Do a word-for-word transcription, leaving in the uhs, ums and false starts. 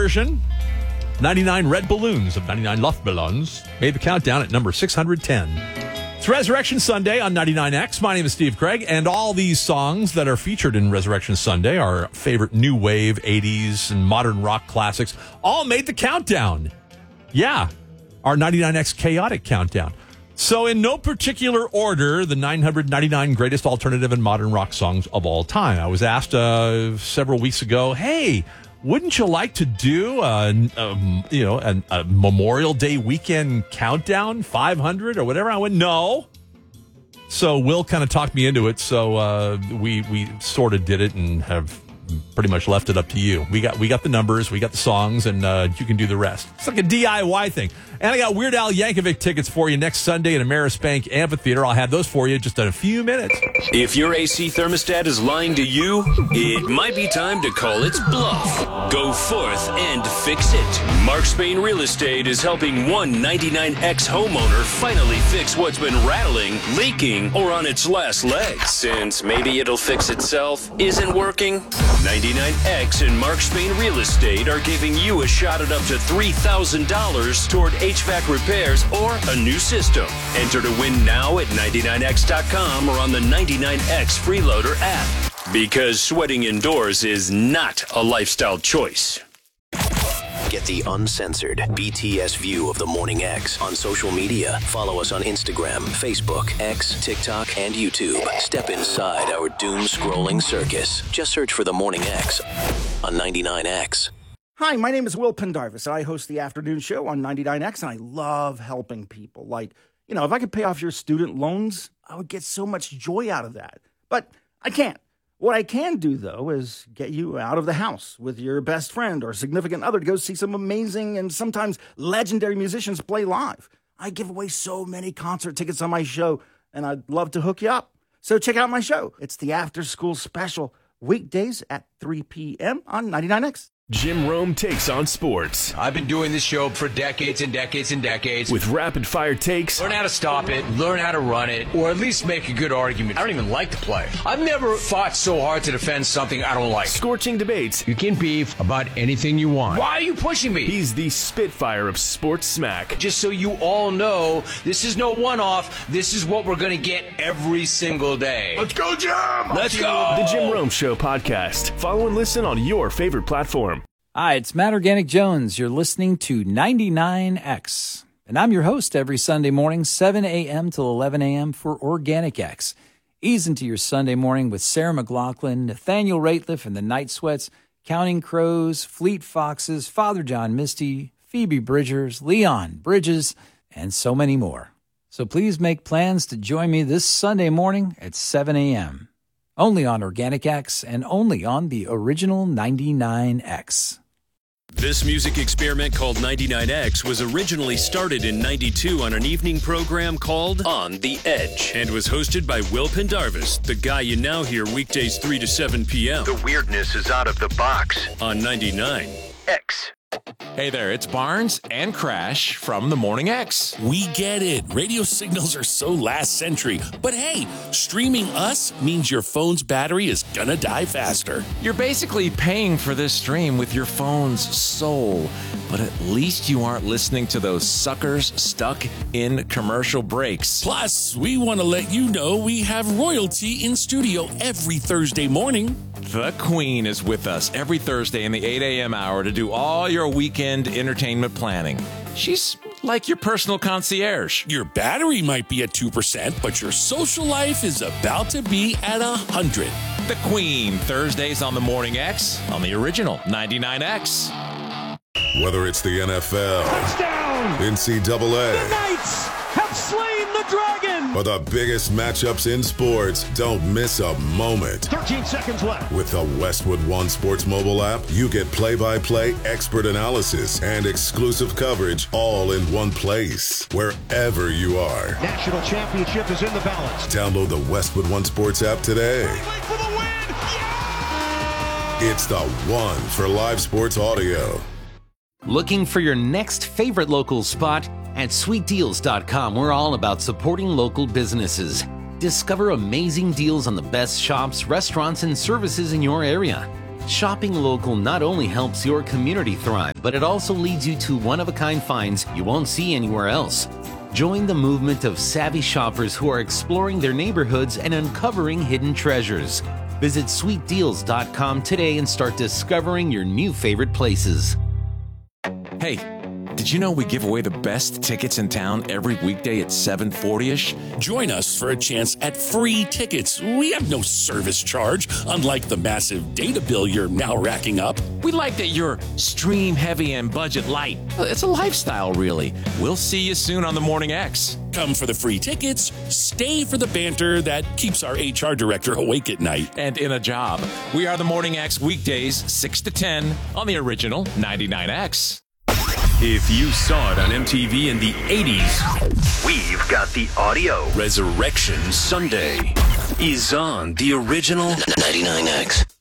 version. ninety-nine Red Balloons of ninety-nine Luftballons made the countdown at number six hundred ten. It's Resurrection Sunday on ninety-nine X. My name is Steve Craig, and all these songs that are featured in Resurrection Sunday, our favorite new wave, eighties, and modern rock classics, all made the countdown. Yeah, our ninety-nine X Chaotic Countdown. So in no particular order, the nine hundred ninety-nine greatest alternative and modern rock songs of all time. I was asked uh, several weeks ago, hey, wouldn't you like to do a, a you know a, a Memorial Day weekend countdown, five hundred or whatever? I went, no. So Will kind of talked me into it. So uh, we we sort of did it and have pretty much left it up to you. We got we got the numbers, we got the songs, and uh, you can do the rest. It's like a D I Y thing. And I got Weird Al Yankovic tickets for you next Sunday in Amerispank Amphitheater. I'll have those for you just in a few minutes. If your A C thermostat is lying to you, it might be time to call its bluff. Go forth and fix it. Mark Spain Real Estate is helping one ninety-nine X homeowner finally fix what's been rattling, leaking, or on its last legs. Since maybe it'll fix itself isn't working, ninety-nine X and Mark Spain Real Estate are giving you a shot at up to three thousand dollars toward H V A C repairs or a new system. Enter to win now at ninety-nine X dot com or on the ninety-nine X Freeloader app. Because sweating indoors is not a lifestyle choice. Get the uncensored B T S view of the Morning X on social media. Follow us on Instagram, Facebook, X, TikTok, and YouTube. Step inside our doom-scrolling circus. Just search for the Morning X on ninety-nine X. Hi, my name is Will Pendarvis. I host the afternoon show on ninety-nine X, and I love helping people. Like, you know, if I could pay off your student loans, I would get so much joy out of that. But I can't. What I can do, though, is get you out of the house with your best friend or significant other to go see some amazing and sometimes legendary musicians play live. I give away so many concert tickets on my show, and I'd love to hook you up. So check out my show. It's the After School Special, weekdays at three p.m. on ninety-nine X. Jim Rome takes on sports. I've been doing this show for decades and decades and decades. With rapid-fire takes. Learn how to stop it, learn how to run it, or at least make a good argument. I don't even like to play. I've never fought so hard to defend something I don't like. Scorching debates. You can beef about anything you want. Why are you pushing me? He's the Spitfire of sports smack. Just so you all know, this is no one-off. This is what we're going to get every single day. Let's go, Jim! Let's go! The Jim Rome Show podcast. Follow and listen on your favorite platform. Hi, it's Matt Organic Jones. You're listening to ninety-nine X. And I'm your host every Sunday morning, seven a.m. till eleven a.m. for Organic X. Ease into your Sunday morning with Sarah McLachlan, Nathaniel Rateliff and the Night Sweats, Counting Crows, Fleet Foxes, Father John Misty, Phoebe Bridgers, Leon Bridges, and so many more. So please make plans to join me this Sunday morning at seven a.m. Only on Organic X and only on the original ninety-nine X. This music experiment called ninety-nine X was originally started in ninety-two on an evening program called On the Edge and was hosted by Will Pendarvis, the guy you now hear weekdays three to seven p.m. The weirdness is out of the box. On ninety-nine X. Hey there, it's Barnes and Crash from the Morning X. We get it. Radio signals are so last century. But hey, streaming us means your phone's battery is gonna die faster. You're basically paying for this stream with your phone's soul. But at least you aren't listening to those suckers stuck in commercial breaks. Plus, we want to let you know we have royalty in studio every Thursday morning. The Queen is with us every Thursday in the eight a.m. hour to do all your weekend entertainment planning. She's like your personal concierge. Your battery might be at two percent, but your social life is about to be at one hundred. The Queen, Thursdays on the Morning X, on the original ninety-nine X. Whether it's the N F L, touchdown, N C double A, the Knights have slain the dragon, or the biggest matchups in sports, don't miss a moment. thirteen seconds left. With the Westwood One Sports mobile app, you get play-by-play expert analysis and exclusive coverage all in one place, wherever you are. National championship is in the balance. Download the Westwood One Sports app today. For the win. Yeah! It's the one for live sports audio. Looking for your next favorite local spot? At sweet deals dot com, we're all about supporting local businesses. Discover amazing deals on the best shops, restaurants, and services in your area. Shopping local not only helps your community thrive, but it also leads you to one-of-a-kind finds you won't see anywhere else. Join the movement of savvy shoppers who are exploring their neighborhoods and uncovering hidden treasures. Visit sweet deals dot com today and start discovering your new favorite places. Hey, did you know we give away the best tickets in town every weekday at seven forty-ish? Join us for a chance at free tickets. We have no service charge, unlike the massive data bill you're now racking up. We like that you're stream heavy and budget light. It's a lifestyle, really. We'll see you soon on the Morning X. Come for the free tickets, stay for the banter that keeps our H R director awake at night. And in a job. We are the Morning X weekdays, six to ten on the original ninety-nine X. If you saw it on M T V in the eighties, We've got the audio. Resurrection Sunday is on the original ninety-nine X.